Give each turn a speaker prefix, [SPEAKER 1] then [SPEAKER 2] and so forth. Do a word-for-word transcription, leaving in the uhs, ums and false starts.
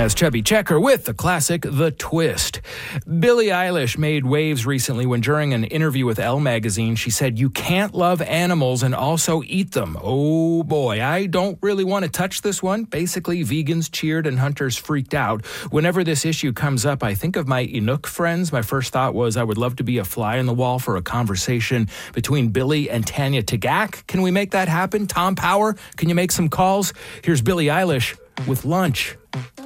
[SPEAKER 1] That's Chubby Checker with the classic The Twist. Billie Eilish made waves recently when during an interview with Elle magazine, she said, "You can't love animals and also eat them." Oh boy, I don't really want to touch this one. Basically, vegans cheered and hunters freaked out. Whenever this issue comes up, I think of my Inuk friends. My first thought was I would love to be a fly on the wall for a conversation between Billy and Tanya Tagaq. Can we make that happen? Tom Power, can you make some calls? Here's Billie Eilish with Lunch.